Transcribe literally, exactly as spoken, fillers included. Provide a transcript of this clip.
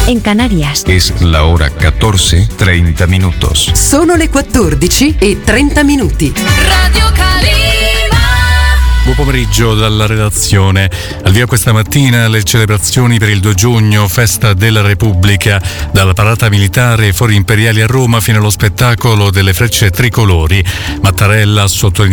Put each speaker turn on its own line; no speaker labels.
en Canarias.
Es la hora catorce treinta minutos.
Sono le quattordici e trenta minuti.
Radio Calima.
Buon pomeriggio dalla redazione. Al via questa mattina le celebrazioni per il due giugno, festa della Repubblica, dalla parata militare ai Fori Imperiali a Roma fino allo spettacolo delle frecce tricolori. Mattarella ha sottolineato